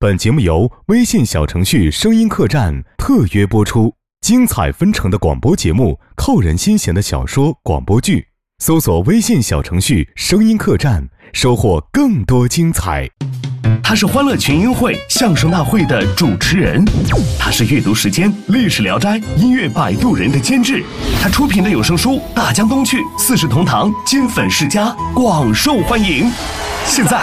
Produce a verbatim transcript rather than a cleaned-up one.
本节目由微信小程序声音客栈特约播出，精彩纷呈的广播节目，扣人心弦的小说广播剧，搜索微信小程序声音客栈，收获更多精彩。 他是欢乐群英会相声大会的主持人，他是阅读时间历史聊斋音乐摆渡人的监制，他出品的有声书《大江东去》《四世同堂》金粉世家广受欢迎。现在